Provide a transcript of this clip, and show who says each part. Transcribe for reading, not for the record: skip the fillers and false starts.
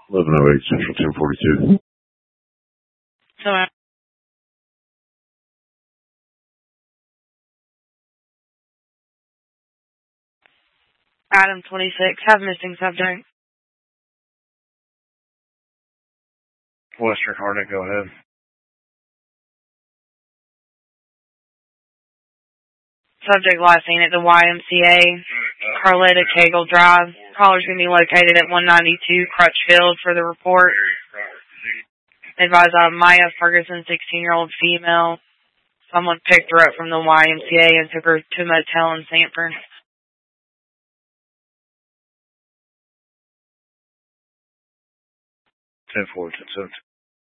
Speaker 1: 1108 Central 1042.
Speaker 2: So, item 26, have missing subject.
Speaker 3: Western Hornet, go ahead.
Speaker 2: Subject last seen at the YMCA, Carletta Cagle Drive. Caller's going to be located at 192 Crutchfield for the report. Advised Maya Ferguson, 16-year-old female. Someone picked her up from the YMCA and took her to a motel in Sanford.
Speaker 3: 10-4, 10-7.